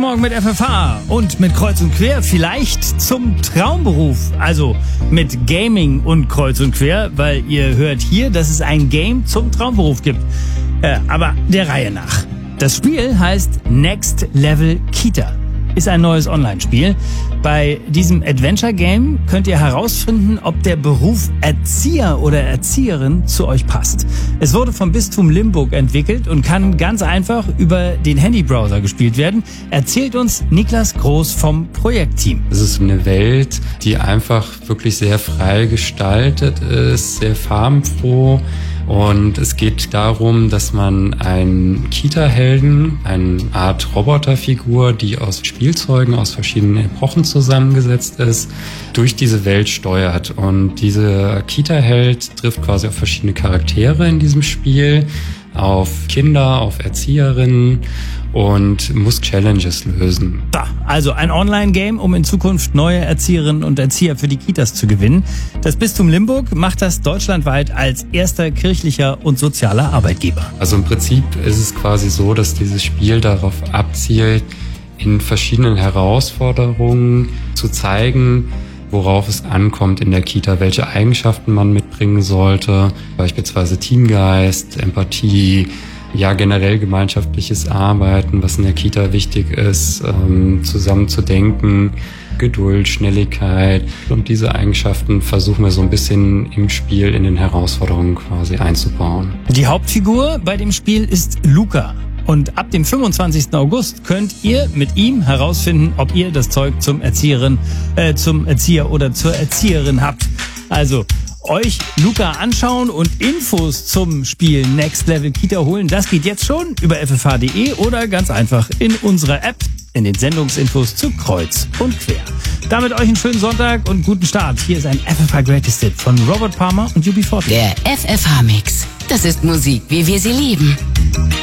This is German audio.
Morgen mit FFH und mit Kreuz und Quer vielleicht zum Traumberuf. Also mit Gaming und Kreuz und Quer, weil ihr hört hier, dass es ein Game zum Traumberuf gibt. Aber der Reihe nach. Das Spiel heißt Next Level Kita. Ist ein neues Online-Spiel. Bei diesem Adventure-Game könnt ihr herausfinden, ob der Beruf Erzieher oder Erzieherin zu euch passt. Es wurde vom Bistum Limburg entwickelt und kann ganz einfach über den Handybrowser gespielt werden. Erzählt uns Niklas Groß vom Projektteam. Es ist eine Welt, die einfach wirklich sehr frei gestaltet ist, sehr farbenfroh. Und es geht darum, dass man einen Kita-Helden, eine Art Roboterfigur, die aus Spielzeugen aus verschiedenen Epochen zusammengesetzt ist, durch diese Welt steuert. Und dieser Kita-Held trifft quasi auf verschiedene Charaktere in diesem Spiel, auf Kinder, auf Erzieherinnen und muss Challenges lösen. Also ein Online-Game, um in Zukunft neue Erzieherinnen und Erzieher für die Kitas zu gewinnen. Das Bistum Limburg macht das deutschlandweit als erster kirchlicher und sozialer Arbeitgeber. Also im Prinzip ist es quasi so, dass dieses Spiel darauf abzielt, in verschiedenen Herausforderungen zu zeigen, worauf es ankommt in der Kita, welche Eigenschaften man mitbringen sollte, beispielsweise Teamgeist, Empathie, ja generell gemeinschaftliches Arbeiten, was in der Kita wichtig ist, zusammen zu denken, Geduld, Schnelligkeit. Und diese Eigenschaften versuchen wir so ein bisschen im Spiel in den Herausforderungen quasi einzubauen. Die Hauptfigur bei dem Spiel ist Luca. Und ab dem 25. August könnt ihr mit ihm herausfinden, ob ihr das Zeug zum Erzieher oder zur Erzieherin habt. Also euch Luca anschauen und Infos zum Spiel Next Level Kita holen. Das geht jetzt schon über ffh.de oder ganz einfach in unserer App in den Sendungsinfos zu Kreuz und Quer. Damit euch einen schönen Sonntag und guten Start. Hier ist ein FFH Greatest Hit von Robert Palmer und UB40. Der FFH Mix. Das ist Musik, wie wir sie lieben.